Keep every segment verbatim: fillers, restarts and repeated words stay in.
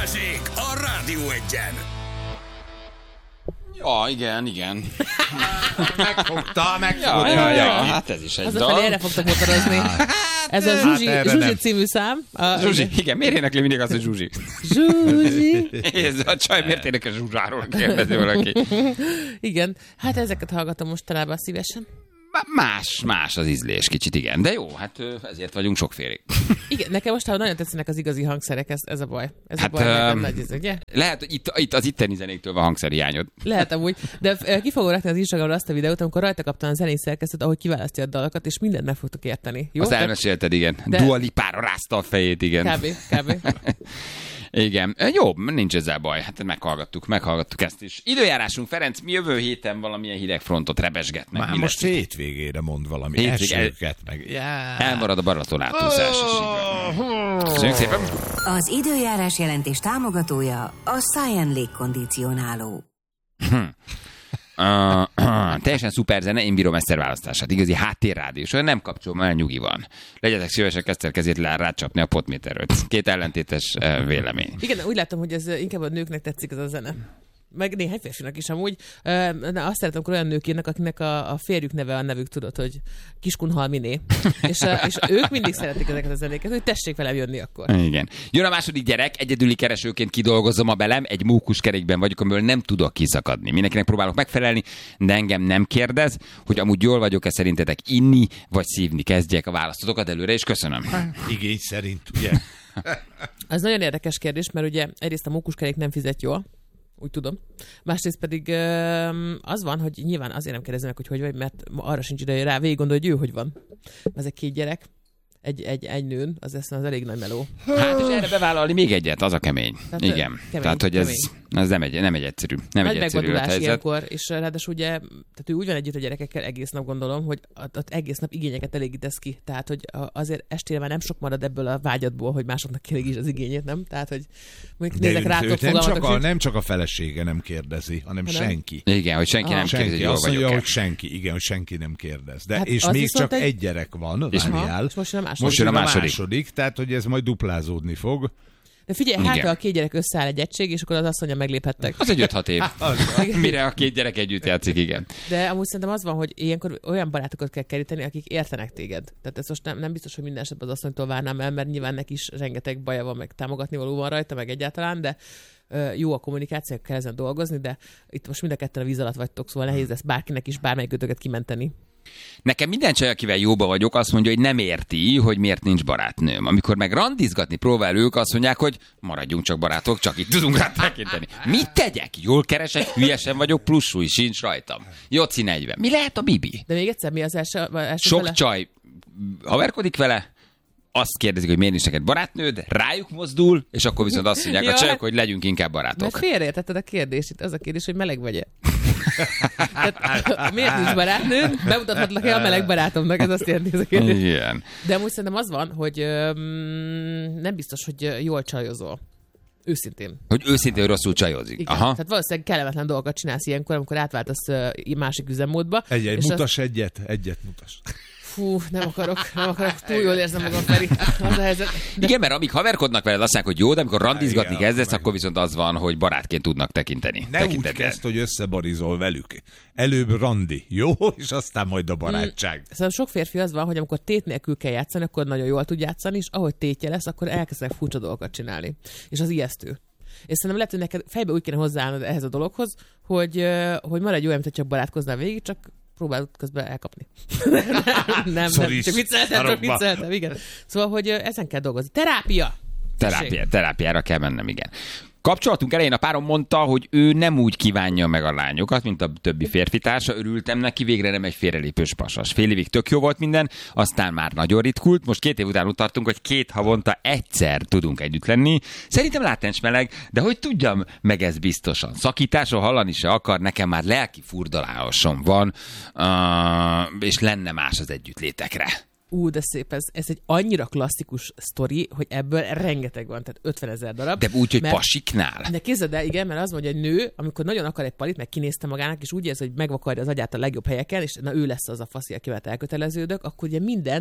Balázsék a Rádió Egyen. Ja, igen, igen. Megfogta, megfogta. Ja, ja, ja, hát ez is egy Az dal. a felé erre fogtak motorozni. Ez a Zsuzsi, Hát Zsuzsi nem. című szám. A, Zsuzsi, igen, miért énekli mindig azt, hogy Zsuzsi? Zsuzsi. Ez a csaj miért énekel Zsuzsáról, kérdezi valaki. Igen, hát ezeket hallgatom mostanában szívesen. Más, más az ízlés kicsit, igen. De jó, hát ö, ezért vagyunk sokfélék. Igen, nekem most nagyon tetszenek az igazi hangszerek, ez, ez a baj. Ez Hát, a baj, nekem öm, nagy ez, ugye? Lehet, hogy itt, itt az itteni zenéktől van hangszerhiányod. Lehet amúgy, de eh, ki fogom rakni az Instagramra azt a videót, amikor rajta kaptam a zenei szerkesztőt, ahogy kiválasztja a dalokat, és mindent meg fogtok érteni. Jó? Azt Tehát elmesélted, igen. De- Dua Lipára rázta a fejét, igen. Kb. Kb. Igen. Jó, nincs ezzel baj. Hát meghallgattuk, meghallgattuk ezt is. Időjárásunk, Ferenc, mi jövő héten valamilyen hidegfrontot rebesgetnek. Már Mi most lesz? hétvégére mond valami. Hétvég- Esőket meg. Yeah. Elmarad a Balaton átúszás is. így van. Köszönjük szépen. Az időjárás jelentés támogatója a Science légkondicionáló. Uh, uh, teljesen szuper zene, én bírom Eszter választását. Igazi háttérrádiós, olyan nem kapcsolom el, nyugi van. Legyetek szívesek Eszter kezét le rácsapni a potméterőt. Két ellentétes uh, vélemény. Igen, úgy látom, hogy ez inkább a nőknek tetszik ez a zene. Meg néhány férfinak is amúgy. Ö, Na, azt szeretem, amikor olyan nők írnak, akinek a, a férjük neve a nevük, tudod, hogy Kiskunhalminé. és, a, és ők mindig szeretik ezeket a zenéket, hogy tessék velem jönni akkor. Igen. Jön a második gyerek, egyedüli keresőként kidolgozom a belem, egy mókuskerékben vagyok, amiből nem tudok kiszakadni. Mindenkinek próbálok megfelelni, de engem nem kérdez, hogy amúgy jól vagyok-e szerintetek inni, vagy szívni kezdjek a választotokat előre, és köszönöm. Igény szerint, ugye? Ez nagyon érdekes kérdés, mert ugye egyrészt a mókuskerék nem fizet jól, úgy tudom. Másrészt pedig öm, az van, hogy nyilván azért nem kérdezem meg, hogy hogy vagy, mert arra sincs ideje rá, végig gondol, hogy ő hogy van. Ezek két gyerek, egy, egy, egy nőn, az lesz az elég nagy meló. Hát és erre bevállalni még egyet, az a kemény. Tehát, Igen. kemény, Tehát, hogy ez, ez nem, egy, nem egy egyszerű. Nem Nagy egy egyszerű megvadulás helyzet. ilyenkor, és ráadásul ugye, tehát ő úgy van együtt a gyerekekkel egész nap, gondolom, hogy ott egész nap igényeket elégítesz ki. Tehát, hogy azért estére már nem sok marad ebből a vágyadból, hogy másoknak kielégíts az igényét, nem? Tehát, hogy mondjuk De nézek őt, rátok, őt nem, csak fogalmatok, a, hogy nem csak a felesége nem kérdezi, hanem Hanem? senki. Igen, hogy senki Aha. nem kérdezi, Senki hogy jól azt mondja, vagyok-e. hogy senki, igen, hogy senki nem kérdez. De, Hát és az még viszont csak egy- egy gyerek van, És- várjál. és most jön a második. Most jön a második. második, tehát hogy ez majd duplázódni fog. De figyelj, Igen. hát ha a két gyerek összeáll egy egység, és akkor az azt mondja, megléphettek. Az egy öt-hat év. Mire a két gyerek együtt játszik, igen. De amúgy szerintem az van, hogy ilyenkor olyan barátokat kell keríteni, akik értenek téged. Tehát ez most nem, nem biztos, hogy minden esetben az asszonytól várnám el, mert nyilván neki is rengeteg baja van, meg támogatni való van rajta, meg egyáltalán, de ö, jó a kommunikáció, kell ezen dolgozni, de itt most mind a ketten a víz alatt vagytok, szóval nehéz lesz bárkinek is bármelyik ötöket kimenteni. Nekem minden csaj, akivel jóba vagyok, azt mondja, hogy nem érti, hogy miért nincs barátnőm. Amikor meg randizgatni próbál ők, azt mondják, hogy maradjunk csak barátok, csak itt tudunk rá tekinteni. Mit tegyek? Jól keresek, hülyesen vagyok, plusz súly sincs rajtam. Joci negyven. Mi lehet a Bibi? De még egyszer, mi az első, első Sok fele? csaj haverkodik vele, azt kérdezik, hogy miért nincs neked barátnőd, rájuk mozdul, és akkor viszont azt mondják Ja, a csajok, hát- hogy legyünk inkább barátok. Mert félreértetted a kérdést. Itt az a kérdés, hogy meleg vagy-e? Tehát, miért nincs barátnőd? Bemutathatlak-e a meleg barátomnak? Ez azt jelenti ez a kérdés. Igen. De amúgy szerintem az van, hogy öm, nem biztos, hogy ö, jól csajozol. Őszintén. Hogy őszintén rosszul csajozik. Igen. Aha. Tehát valószínűleg kellemetlen dolgokat csinálsz ilyenkor, amikor átváltasz ö, másik üzemmódba. Egy-egy, és mutas egyet, egyet mutas. Azt, fú, nem akarok, nem akarok, túl jól érzem magam, Feri. Az a helyzet. De Igen, mert amíg haverkodnak veled, azt mondják, hogy jó, de amikor randizgatni Igen, kezdesz, meg- akkor viszont az van, hogy barátként tudnak tekinteni. Ne úgy Tekinted el. kezd, hogy összebarizol velük. Előbb randi, jó? És aztán majd a barátság. Szóval sok férfi az van, hogy amikor tét nélkül kell játszani, akkor nagyon jól tud játszani, és ahogy tétje lesz, akkor elkezdenek furcsa dolgokat csinálni. És az ijesztő. És szerintem lehet, hogy neked fejbe úgy kéne hozzáállnod ehhez a dologhoz, hogy, ö, hogy maradj olyan, mint csak barátkoznál végig, csak próbálod közben elkapni. nem, nem, nem, Szoríts csak vicceltem, csak sarokba. vicceltem, igen. Szóval, hogy ö, ezen kell dolgozni. Terápia! Terápia, terápiára kell mennem, igen. Kapcsolatunk elején a párom mondta, hogy ő nem úgy kívánja meg a lányokat, mint a többi férfitársa. Örültem neki, végre nem egy félrelépős pasas. Fél évig tök jó volt minden, aztán már nagyon ritkult. Most két év után ott tartunk, hogy két havonta egyszer tudunk együtt lenni. Szerintem látens meleg, de hogy tudjam meg ez biztosan. Szakításról hallani se akar, nekem már lelki furdalásom van, uh, és lenne más az együttlétekre. Ú, de szép ez. Ez egy annyira klasszikus sztori, hogy ebből rengeteg van, tehát ötvenezer darab. De úgy, hogy mert- pasiknál. De képzeld el, igen, mert az mondja, hogy nő, amikor nagyon akar egy palit, meg kinézte magának, és úgy érzi, hogy megvakarja az agyát a legjobb helyeken, és na ő lesz az a faszi, akivel elköteleződök, akkor ugye mindent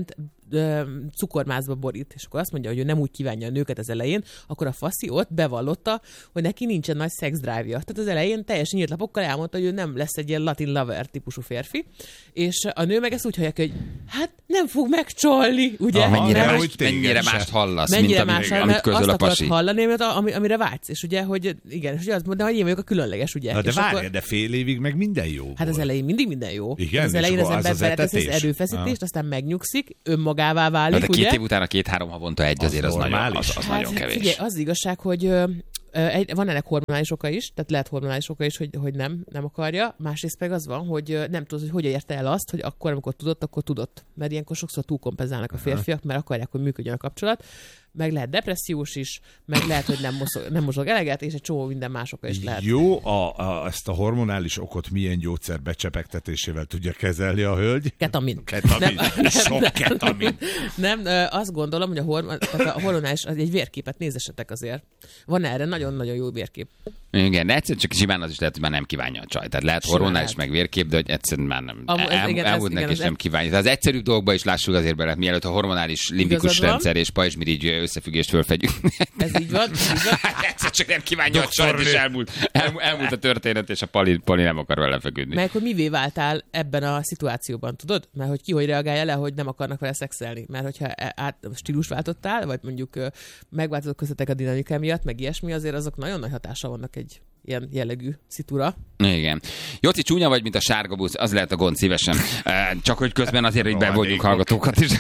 ö, cukormászba borít, és akkor azt mondja, hogy ő nem úgy kívánja a nőket az elején, akkor a faszi ott bevallotta, hogy neki nincsen nagy szexdrive-ja. Tehát az elején teljesen nyílt lapokkal elmondta, hogy ő nem lesz egy ilyen latin lover típusú férfi, és a nő meg ezt úgy hallja, hogy hát nem fog megcsolni, ugye? Ah, mennyire, nem, más, mennyire mást hallasz, mennyire mint más, amit, amit közöl a pasi. hallani, ami, amire vágysz, és ugye, hogy igen, és azt mondja, hogy én vagyok a különleges, ugye? Na de és várj, akkor, de fél évig meg minden jó hát az volt. elején mindig minden jó. Igen, az elején az ember az beleteszi az etetés? erőfeszítést, Ah. aztán megnyugszik, önmagává válik, Na, de két ugye? év után a két-három havonta egy Az azért az, nagyon, normális. az, az Hát, nagyon kevés. Figyelj, az igazság, hogy ö, ö, egy, van ennek hormonális oka is, tehát lehet hormonális oka is, hogy, hogy nem, nem akarja. Másrészt meg az van, hogy ö, nem tudod, hogy hogyan érte el azt, hogy akkor, amikor tudott, akkor tudott. Mert ilyenkor sokszor túlkompenzálnak a férfiak, mert akarják, hogy működjön a kapcsolat. Meg lehet depressziós is, meg lehet, hogy nem mozog, nem mozog eleget, és egy csomó minden más oka is lehet. Jó, a, a, ezt a hormonális okot milyen gyógyszer becsepegtetésével tudja kezelni a hölgy? Ketamin. Ketamin. Nem, Sok nem, ketamin. Nem, ö, azt gondolom, hogy a, hormon, tehát a hormonális, az egy vérképet nézessetek azért. Van erre nagyon-nagyon jó vérkép. Igen, de egyszerűen csak simán az is lehet, hogy már nem kívánja a csaj. Tehát lehet Simán hormonális lehet. meg vérkép, de hogy egyszerűen már nem. Amú- ez El, igen, ez elmúltnak igen, és az nem e- kívánja. Tehát az egyszerűbb dolgokba is lássuk azért bele, mielőtt a hormonális limbikus Igazad van. rendszer és pajzsmirigy összefüggést fölfedjük. Ez így van, ez így van. Egyszer csak nem kívánja a csajt, és elmúlt, el, elmúlt a történet, és a Pali, Pali nem akar vele feküdni. Meg hogy mivé váltál ebben a szituációban, tudod? Mert hogy ki hogy reagálja le, hogy nem akarnak vele szexelni. Mert hogyha e- át stílus váltottál, vagy mondjuk ö, megváltozott közöttek a dinamika miatt, meg ilyesmi, azért azok nagyon nagy hatással vannak egy ilyen jellegű szitúra. Igen. Jóci, csúnya vagy, mint a sárga busz, az lehet a gond szívesen. Csak hogy közben azért, hogy bevonjuk hallgatókat is.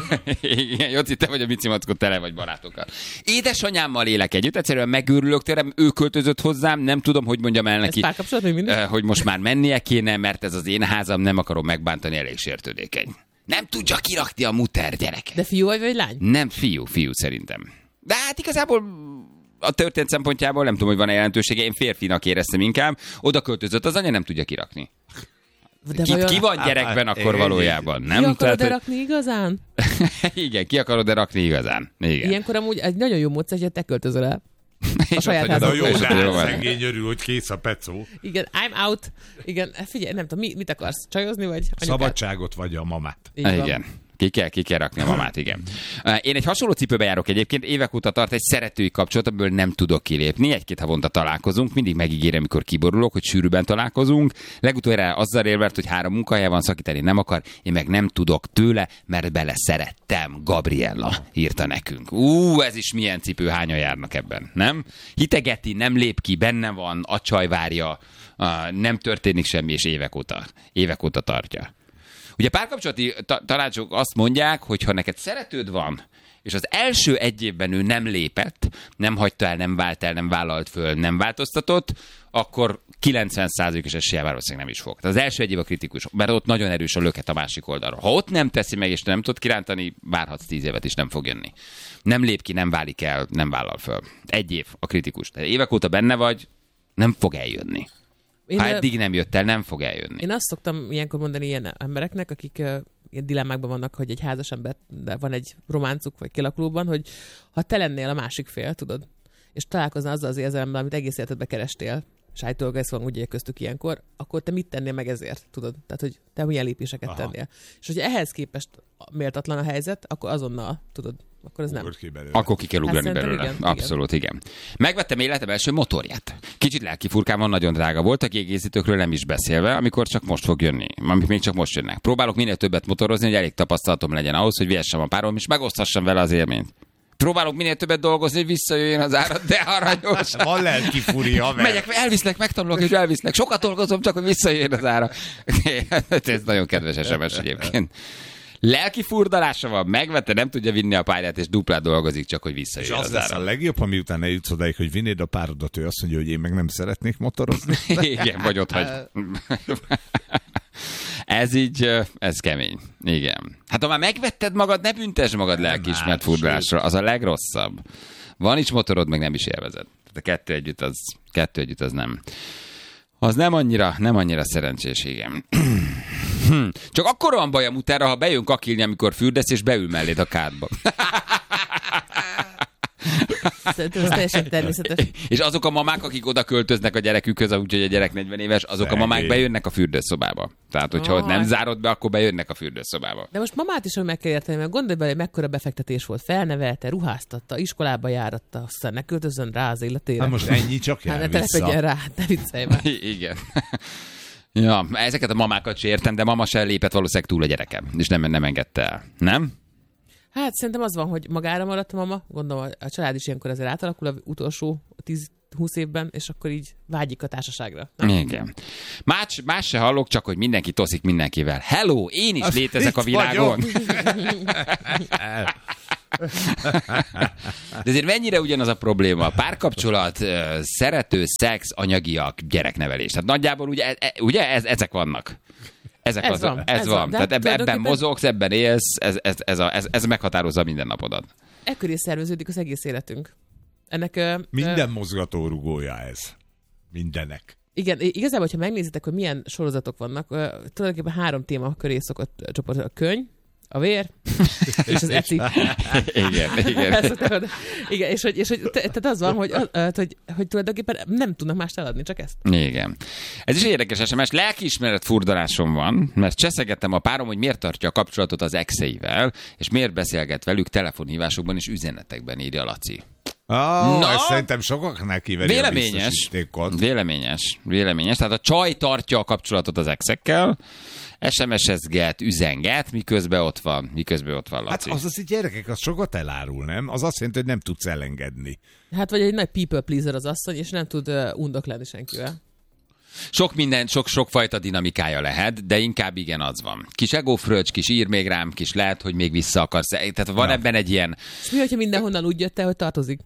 Igen, Jóci, te vagy a Mici Mackó, tele vagy barátokkal. Édesanyámmal élek együtt, egyszerűen megőrülök tőlem, ő költözött hozzám, nem tudom, hogy mondjam el Ez neki, párkapcsolat még mindig? hogy most már mennie kéne, mert ez az én házam, nem akarom megbántani, elég sértődékeny. Nem tudja kirakni a muter gyereke. De fiú vagy, vagy lány? Nem, fiú, fiú szerintem. De hát igazából a történet szempontjából nem tudom, hogy van-e jelentősége. Én férfinak éreztem inkább. Oda költözött, az anya nem tudja kirakni. De Ki, vajon- ki van gyerekben akkor igen, valójában? Ki Nem? akarod hogy- rakni igazán? Igen, ki akarod-e rakni igazán? Igen. Ilyenkor amúgy egy nagyon jó módszer, hogy te költözöl el. És saját ott házad. Na hagyod, jó, és de ott jó hát van. szegény örül, hogy kész a pecó. Igen, I'm out. Igen, figyelj, nem tudom, mi, mit akarsz? Csajozni vagy? anyukát? Szabadságot vagy a mamát. Így van. Igen. Ki kell, ki kell rakni a mamát, igen. Én egy hasonló cipőbe járok egyébként, évek óta tart egy szeretői kapcsolat, amiből nem tudok kilépni. Egy-két havonta találkozunk, mindig megígérem, mikor kiborulok, hogy sűrűben találkozunk. Legutoljára azzal érvelt, hogy három munkahelye van, szakítani nem akar, én meg nem tudok tőle, mert bele szerettem. Gabriella írta nekünk. Ú, ez is milyen cipő, hányan járnak ebben, nem? Hitegeti, nem lép ki, benne van, a csaj várja, nem történik semmi, és évek óta, évek óta tartja. Ugye párkapcsolati ta- tanácsok azt mondják, hogy ha neked szeretőd van, és az első egy évben ő nem lépett, nem hagyta el, nem vált el, nem vállalt föl, nem változtatott, akkor kilencven százalékos eséllyel valószínűleg nem is fog. Tehát az első egy év a kritikus, mert ott nagyon erős a löket a másik oldalra. Ha ott nem teszi meg, és nem tud kirántani, várhatsz tíz évet is, nem fog jönni. Nem lép ki, nem válik el, nem vállal föl. Egy év a kritikus. Tehát évek óta benne vagy, nem fog eljönni. Én, Ha ö, eddig nem jött el, nem fog eljönni. Én azt szoktam ilyenkor mondani ilyen embereknek, akik uh, ilyen dilemmákban vannak, hogy egy házas ember, de van egy románcuk vagy kialakulóban, hogy ha te lennél a másik fél, tudod, és találkoznál azzal az érzelemmel, amit egész életedben kerestél, és állítólag ez van ugye köztük ilyenkor, akkor te mit tennél meg ezért, tudod? Tehát, hogy te milyen lépéseket Aha. tennél. És hogyha ehhez képest méltatlan a helyzet, akkor azonnal, tudod, akkor ez nem. Ugor ki belőle. Akkor ki kell ugrani Hát belőle. szerintem igen, Abszolút, igen. Megvettem életem első motorját. Kicsit lelkifurkán van, nagyon drága volt, a kiegészítőkről nem is beszélve, amikor csak most fog jönni, amik még csak most jönnek. Próbálok minél többet motorozni, hogy elég tapasztalatom legyen ahhoz, hogy vihessem a párom, és megosztassam vele az élményt. Próbálok minél többet dolgozni, hogy visszajöjjön az árat, de aranyos. Van lelki furi, haver. Megyek, elviszlek, megtanulok, és elviszlek. Sokat dolgozom, csak hogy visszajöjjön az ára. Ez nagyon kedves es em es egyébként. Lelki furdalása van, megvette, nem tudja vinni a pályát, és duplát dolgozik, csak hogy És visszajöjjön az az lesz ára. a legjobb, ha miután eljutsz odáig, hogy vinnéd a párodat, ő azt mondja, hogy én meg nem szeretnék motorozni. Igen, vagy ott hagy. Ez így, ez kemény. Igen. Hát ha már megvetted magad, ne büntesd magad lelkiismert furdalásra. Az a legrosszabb. Van is motorod, meg nem is élvezed. Tehát a kettő együtt az, kettő együtt az nem. Az nem annyira, nem annyira szerencsés, igen. Csak akkor van baj a mutára, ha bejön kakilni, amikor fürdesz, és beül melléd a kádba. Szerintem ez teljesen természetes. És azok a mamák, akik oda költöznek a gyerekükhöz, úgyhogy a gyerek negyven éves, azok a mamák bejönnek a fürdőszobába. Tehát, hogyha ott nem zárod be, akkor bejönnek a fürdőszobába. De most mamát is meg kell érteni, mert gondolj bele, hogy mekkora befektetés volt. Felnevelte, ruháztatta, iskolába járatta, aztán ne költözön rá az életére. Hát most ennyi csak jár hát, ne telepedjen rá, ne viccelj már. Igen. Ja, ezeket a mamákat sem értem, de mama sem lépett valószínűleg túl a gyerekem, és nem, nem engedte el. Nem? Hát szerintem az van, hogy magára maradt a mama, gondolom a család is ilyenkor azért átalakul az utolsó tíz-húsz évben, és akkor így vágyik a társaságra. Nem? Igen. Más, más se hallok, csak hogy mindenki toszik mindenkivel. Hello, én is az létezek a világon. De azért mennyire ugyanaz a probléma? Párkapcsolat, szerető, szex, anyagiak, gyereknevelés. Tehát nagyjából ugye, ugye ez, ezek vannak. Ezek ez az, van. Ez, ez van. van. Tehát ebben, ebben mozogsz, ebben élsz, ez, ez, ez, a, ez, ez meghatározza minden napodat. Ekkor is szerveződik az egész életünk. Ennek, ö, Minden ö, mozgatórugója ez. Mindenek. Igen, igazából, hogyha megnézitek, hogy milyen sorozatok vannak, ö, tulajdonképpen három téma köré szokott csoport. A könyv, a vér, és az eci. Igen, igen. Igen, és hogy, és hogy tehát az van, hogy, hogy, hogy tulajdonképpen nem tudnak mást eladni, csak ezt. Igen. Ez is érdekes es em es. Lelkiismeret furdalásom van, mert cseszegettem a párom, hogy miért tartja a kapcsolatot az exeivel, és miért beszélget velük telefonhívásokban és üzenetekben, írja Laci. Oh, ez szerintem sokaknak kiveri véleményes, a biztosítékot. Véleményes, véleményes. Tehát a csaj tartja a kapcsolatot az exekkel, es em es-ezget, üzenget, miközben ott van, miközben ott van Laci. Hát az az, gyerekek, az sokat elárul, nem? Az azt jelenti, hogy nem tudsz elengedni. Hát vagy egy nagy people pleaser az asszony, és nem tud uh, undok lenni senkivel. Sok minden, sok-sok fajta dinamikája lehet, de inkább igen, az van. Kis egófröccs, kis ír még rám, kis lehet, hogy még vissza akarsz. Tehát van ja. ebben egy ilyen... És mi, hogyha mindenhonnan úgy jött el, hogy tartozik?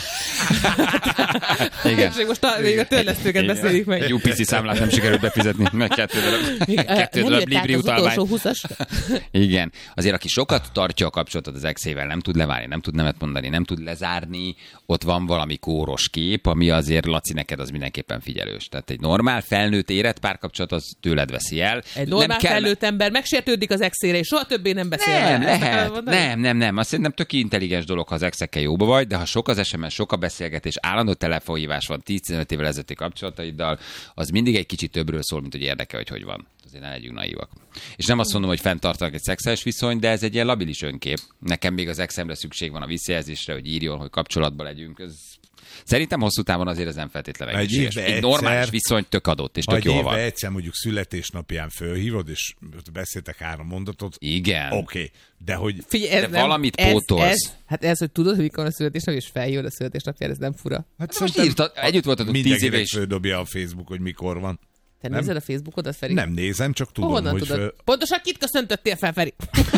Igen. És most a, még a törlesztőket beszélik meg. Egy u pé cé számlát nem sikerült befizetni, meg kettő darab Libri utalvány. Igen. Azért, aki sokat tartja a kapcsolatot az exével, nem tud levárni, nem tud nemet mondani, nem tud lezárni, ott van valami kóros kép, ami azért, Laci, neked az mindenképpen figyelős. Tehát egy normál felnőtt érett párkapcsolat az tőled veszi el. Egy normál kell... felnőtt ember megsértődik az exére, és soha többé nem beszél. Nem, lehet. Nem, nem, nem. Azt szerintem tök intelligens dolog, ha az exekkel jóba vagy, de ha sok az es em es, sok a beszélgetés, állandó telefonhívás van tíz-tizenöt évvel ezelőtti kapcsolataiddal, az mindig egy kicsit többről szól, mint hogy érdekel, hogy hogy van. Azért ne legyünk naívak. És nem azt mondom, hogy fenntartanak egy szexuális viszony, de ez egy ilyen labilis önkép. Nekem még az exemre szükség van a visszajelzésre, hogy írjon, hogy kapcsolatban legyünk. Ez... Szerintem hosszú távon azért ez nem feltétlenül egészséges. Egy, egy normális viszony tök adott, és tök jó van. Ha egyszer mondjuk születésnapján fölhívod, és beszéltek három mondatot. Igen. Oké, okay. De hogy... Figyelj, ez de nem, valamit ez, pótolsz. Ez, hát ez, hogy tudod, hogy mikor a születésnap, és felhívod a születésnapjára, ez nem fura. Hát most írta, együtt voltatok tíz éve, és... földobja a Facebook, hogy mikor van. Te nem? Nézed a Facebookodat, Feri? Nem nézem, csak tudom, honnan hogy... tudod? Föl... Pontosan kit köszöntöttél fel, Feri?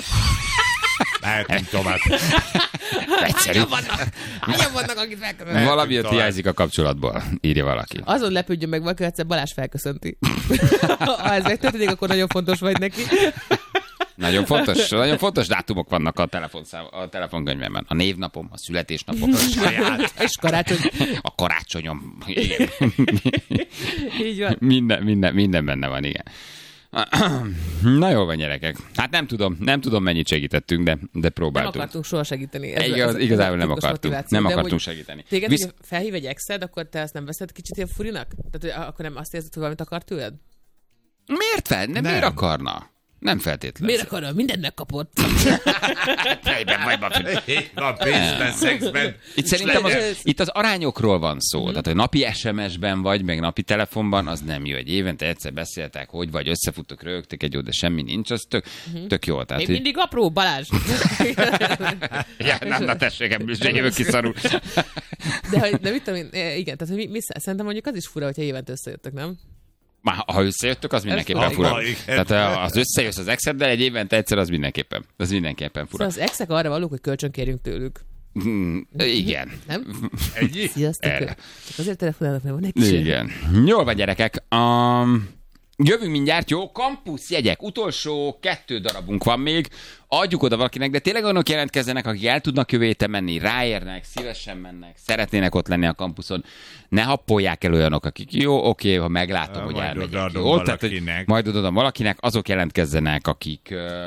Lehetünk tovább. Egyszerű. Hányan vannak? Hányan vannak, akit felköszönt? Valami ott hiányzik a kapcsolatból, írja valaki. Azon lepődjön meg, valaki egyszer Balázs felköszönti. Ha ez megtörténik, akkor nagyon fontos vagy neki. Nagyon fontos, nagyon fontos dátumok vannak a, telefonszám, a telefonkönyvemben. A névnapom, a születésnapom, a saját. És karácsony. A karácsonyom. Igen. Így van. Minden, minden, minden benne van, igen. Na jól van, gyerekek. Hát nem tudom, nem tudom, mennyit segítettünk, de, de próbáltunk. Nem akartunk soha segíteni. Ez, Igaz, ez, igazából nem akartunk. akartunk. Nem de akartunk segíteni. Téged, Visz... hogy felhív egy exed, akkor te azt nem veszed kicsit ilyen furinak? Tehát hogy akkor nem azt érzed, hogy valamit akar tőled? Miért fel? Nem, nem. Miért akarna? Nem feltétlenül. Miért akarna? Mindent megkapott. Tejben, bajban. A pénzben, szexben. Itt szerintem az, itt az arányokról van szó. Mm. Tehát, hogy napi es em es-ben vagy, meg napi telefonban, az nem jó. Egy évente egyszer beszéltek, hogy vagy, összefuttok, rögtök egy jó, de semmi nincs, az tök, mm-hmm. tök jó. Tehát, Még hogy... mindig apró, Balázs. ja, nem, na tessék, ebből jövök ki szarul. De, hogy, de mit tudom én, igen, tehát mi, mi, szerintem mondjuk az is fura, hogyha évente összejöttök, nem? Már ha összejöttök, az mindenképpen fura. Ah, Tehát az összejössz az exeddel egy évente egyszer, az mindenképpen. Az mindenképpen fura. Szóval az exek arra valók, hogy kölcsönkérjünk tőlük. Mm, igen. Nem? Ennyi? Sziasztok. Csak azért telefonálnak, mert van egy kis. Igen. Jól van, gyerekek. Um, jövünk mindjárt, jó? Kampusz jegyek. Utolsó kettő darabunk van még. Adjuk oda valakinek, de tényleg olyanok jelentkezzenek, akik el tudnak jövő héten menni, ráérnek, szívesen mennek, szeretnének ott lenni a kampuszon. Ne happolják el olyanok, akik jó, oké, ha meglátom, ha, hogy elmegyek. Jó, Tehát, hogy majd oda valakinek, azok jelentkezzenek, akik... Uh,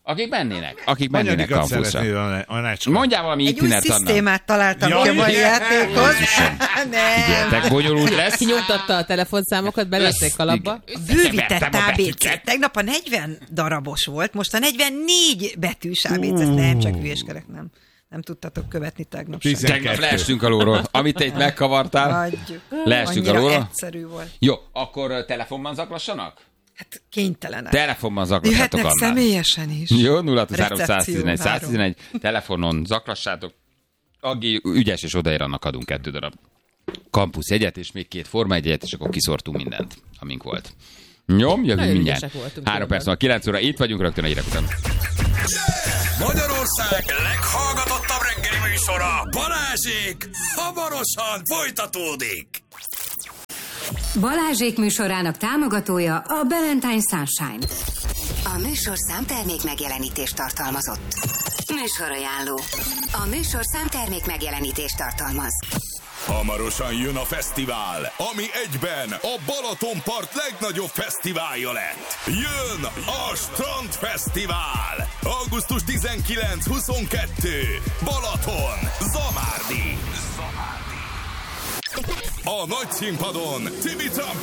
Akik mennének. Akik mennének Hanyadikat kampuszra. szeretnéd a, a nácska? Mondjál valami Egy új itinert annak. szisztémát találtam Ja, ki a mai igen. játékhoz. Nem. Figyeljetek, bonyolult lesz. Kinyomtatta a telefonszámokat, belették kalapba. Bővített Kevertem a á bé cé. betűket. Tegnap a negyven darabos volt, most a negyvennégy betűs á bé cé. Nem, csak hülyeskedek, nem. Nem tudtatok követni tegnap sem. Tizen- Tegnap Kettő. leestünk a lóról. Amit te itt megkavartál. Hagyjuk. Leestünk Annyira alóra? egyszerű volt. Jó, akkor telefonban zaklassanak? Hát kénytelenek. Telefonban zaklassátok Jöhetnek annál. személyesen is. Jó, nulla három száz tizenegy száz Recepció, tizenegy, telefonon zaklassátok. Agi ügyes, és odaér, annak adunk kettő darab kampusz egyet, és még két forma egyet, és akkor kiszortunk mindent, amink volt. Jó, jövünk Nagyon mindjárt. ügyesek voltunk Három különben. perc van, kilenc óra, itt vagyunk rögtön a hírek után. Magyarország leghallgatottabb reggeli műsora, Balázsék, hamarosan folytatódik. Balázsék műsorának támogatója a Valentine Sunshine. A műsorszám termék megjelenítést tartalmazott. Műsorajánló. A műsorszám termék megjelenítést tartalmaz. Hamarosan jön a fesztivál, ami egyben a Balatonpart legnagyobb fesztiválja lett. Jön a Strandfesztivál! augusztus tizenkilenc huszonkettő Balaton, Zamárdi. A nagy színpadon Tibi Trumpet